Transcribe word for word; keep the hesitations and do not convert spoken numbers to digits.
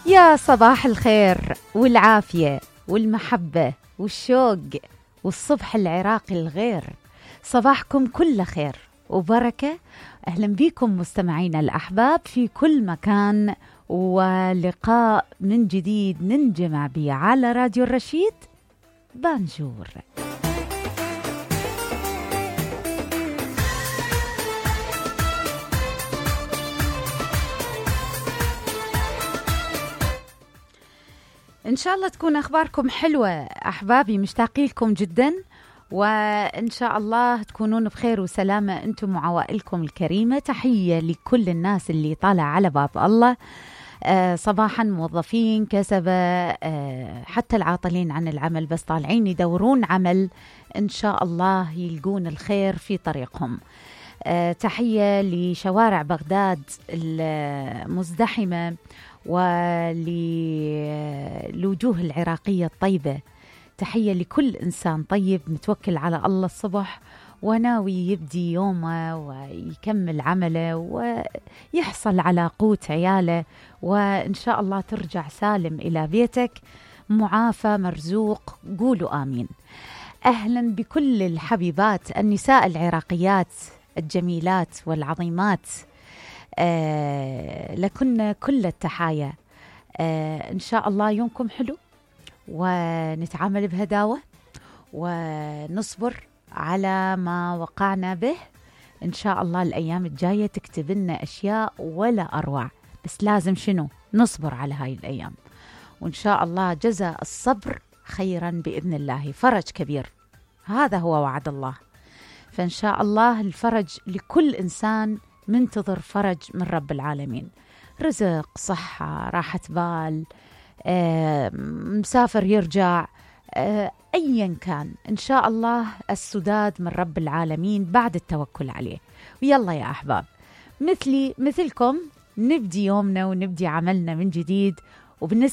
يا صباح الخير والعافية والمحبة والشوق والصبح العراقي الغير. صباحكم كله خير وبركة. أهلا بكم مستمعينا الأحباب في كل مكان، ولقاء من جديد ننجمع به على راديو الرشيد بانجور. إن شاء الله تكون أخباركم حلوة أحبابي، مشتاقين لكم جدا، وإن شاء الله تكونون بخير وسلامة أنتم وعوائلكم الكريمة. تحية لكل الناس اللي طالع على باب الله آه صباحا، موظفين كسبة آه حتى العاطلين عن العمل بس طالعين يدورون عمل، إن شاء الله يلقون الخير في طريقهم. آه تحية لشوارع بغداد المزدحمة وللوجوه العراقية الطيبة. تحية لكل إنسان طيب متوكل على الله الصبح وناوي يبدي يومه ويكمل عمله ويحصل على قوت عياله، وإن شاء الله ترجع سالم إلى بيتك معافى مرزوق. قولوا آمين. أهلا بكل الحبيبات النساء العراقيات الجميلات والعظيمات، آه لكن كل التحايا. آه إن شاء الله يومكم حلو ونتعامل بهداوة ونصبر على ما وقعنا به. إن شاء الله الأيام الجاية تكتب لنا أشياء ولا أروع، بس لازم شنو نصبر على هاي الأيام، وإن شاء الله جزاء الصبر خيرا بإذن الله. فرج كبير، هذا هو وعد الله، فإن شاء الله الفرج لكل إنسان منتظر فرج من رب العالمين، رزق، صحة، راحة بال، آه، مسافر يرجع، آه، أيا كان إن شاء الله السداد من رب العالمين بعد التوكل عليه. ويلا يا أحباب، مثلي مثلكم نبدي يومنا ونبدي عملنا من جديد. وبالنسبة